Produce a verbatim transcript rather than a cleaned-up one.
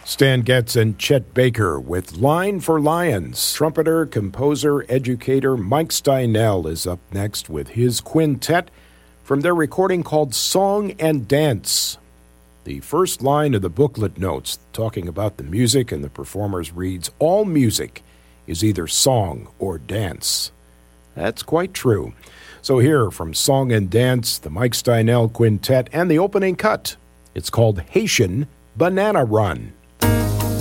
Stan Getz and Chet Baker with Line for Lions. Trumpeter, composer, educator Mike Steinell is up next with his quintet from their recording called Song and Dance. The first line of the booklet notes, talking about the music and the performers, reads, "All music is either song or dance." That's quite true. So here from Song and Dance, the Mike Steinell Quintet, and the opening cut. It's called Haitian Banana Run.